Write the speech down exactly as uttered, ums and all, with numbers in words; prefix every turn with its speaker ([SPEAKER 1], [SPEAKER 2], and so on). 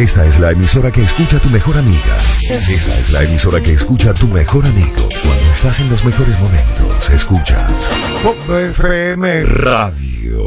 [SPEAKER 1] Esta es la emisora que escucha tu mejor amiga. Esta es la emisora que escucha tu mejor amigo. Cuando estás en los mejores momentos, escuchas Pop F M Radio.